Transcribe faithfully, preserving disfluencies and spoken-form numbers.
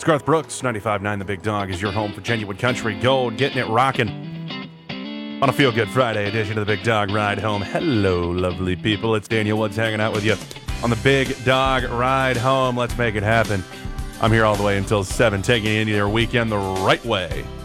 Garth Brooks, ninety-five point nine The Big Dog is your home for genuine country gold, getting it rocking on a Feel Good Friday edition of the Big Dog Ride Home. Hello, lovely people. It's Daniel Woods hanging out with you on the Big Dog Ride Home. Let's make it happen. I'm here all the way until seven, taking you into your weekend the right way.